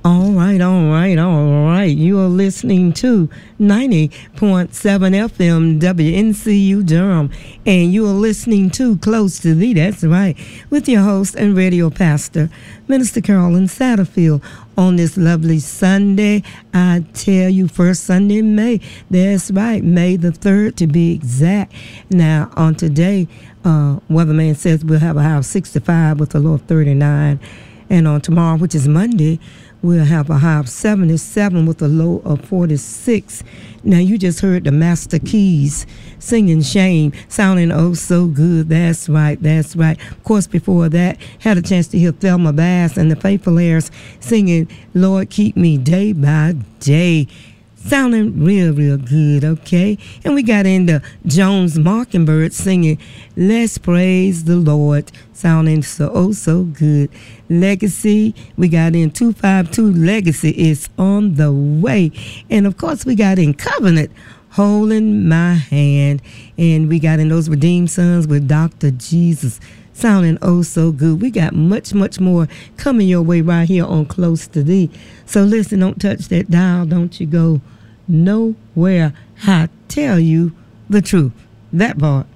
All right, all right, all right. You are listening to 90.7 FM WNCU Durham, and you are listening to Close to Thee, that's right, with your host and radio pastor, Minister Carolyn Satterfield, on this lovely Sunday. I tell you, first Sunday in May, that's right, May the 3rd to be exact. Now, on today, weatherman says we'll have a high of 65 with a low of 39, and on tomorrow, which is Monday, we'll have a high of 77 with a low of 46. Now, you just heard the Master Keys singing Shame, sounding oh so good. That's right, that's right. Of course, before that, had a chance to hear Thelma Bass and the Faithful Heirs singing Lord Keep Me Day by Day. Sounding real, real good, okay? And we got into Jones Mockingbird singing Let's Praise the Lord, sounding so good. Legacy, we got in 252, Legacy is on the way. And of course, we got in Covenant, Holding My Hand. And we got in those Redeemed Sons with Dr. Jesus, sounding oh so good. We got much more coming your way right here on Close to Thee. So listen, don't touch that dial, don't you go nowhere. I tell you the truth. That part.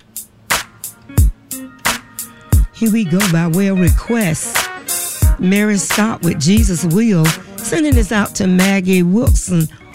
Here we go by way of request. Mary Scott with Jesus Will, sending this out to Maggie Wilson